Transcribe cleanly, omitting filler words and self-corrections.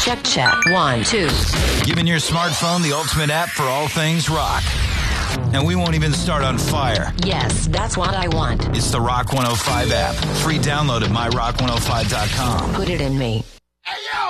Check. 1, 2. Giving your smartphone the ultimate app for all things rock. And we won't even start on fire. Yes, that's what I want. It's the Rock 105 app. Free download at myrock105.com. Put it in me.